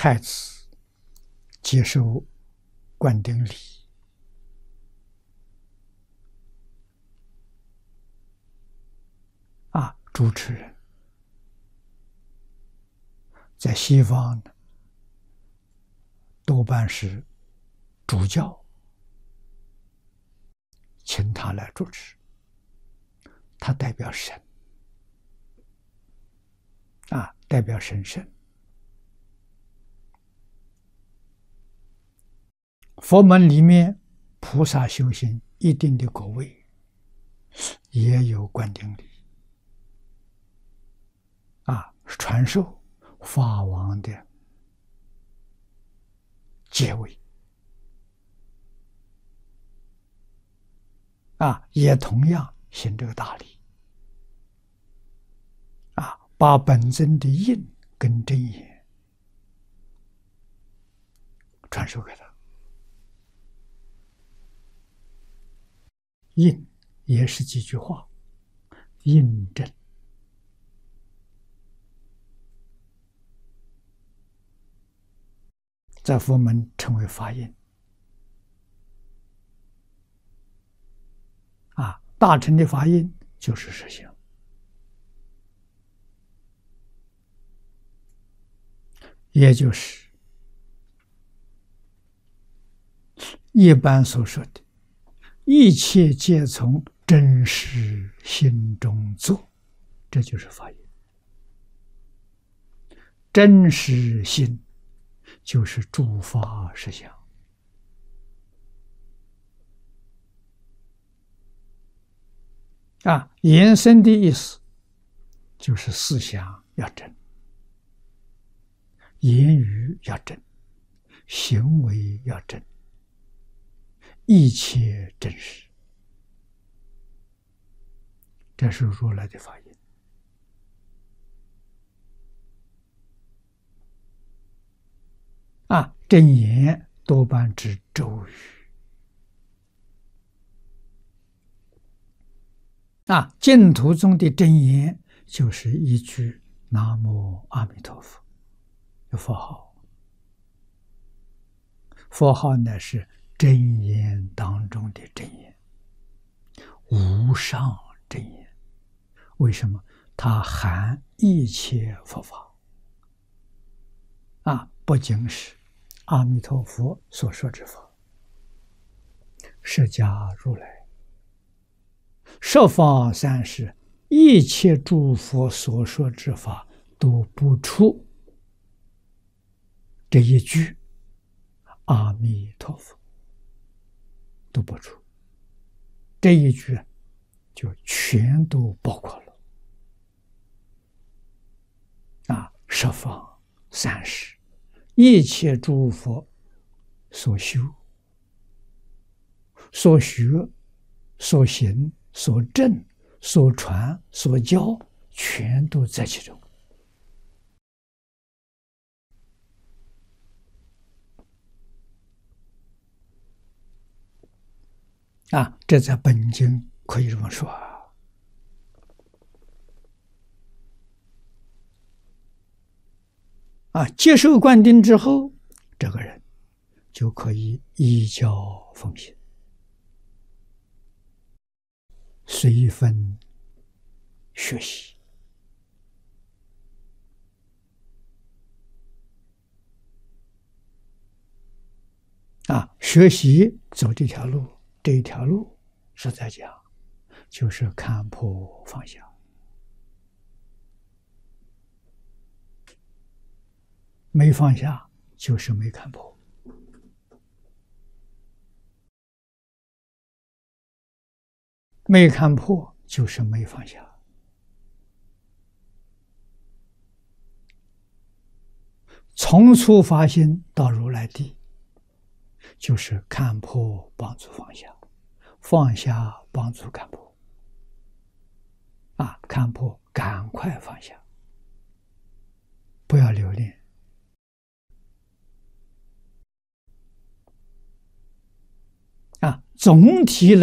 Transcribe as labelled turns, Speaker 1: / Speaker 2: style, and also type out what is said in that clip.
Speaker 1: 太子接受灌顶礼，主持人在西方呢，多半是主教，请他来主持，他代表神，代表神圣。佛门里面，菩萨修行一定的果位，也有灌顶礼，传授法王的戒位，也同样行这个大礼，把本尊的印跟真言传授给他。印也是几句话，印证。在佛门称为法印。大乘的法印就是实相，也就是一般所说的一切皆从真实心中做，这就是法印。真实心就是诸法实相。延伸的意思就是思想要正，言语要正，行为要正，一切真实。这是如来的法印。真言多半指咒语。净土中的真言就是一句南无阿弥陀佛的佛号。佛号呢是真言当中的真言，无上真言。为什么？它含一切佛法，不仅是阿弥陀佛所说之法，释迦如来十方三世一切诸佛所说之法都不出这一句阿弥陀佛，都不出，这一句就全都包括了。十方三世一切诸佛所修、所学、所行、所证、所传、所教，全都在其中。这在本经可以这么说。接受灌顶之后，这个人就可以依教奉行，随分学习。学习走这条路，这一条路是在讲，就是看破放下。没放下就是没看破，没看破就是没放下。从初发心到如来地，就是看破帮助放下，放下帮助看破。看破赶快放下，不要留恋。总体来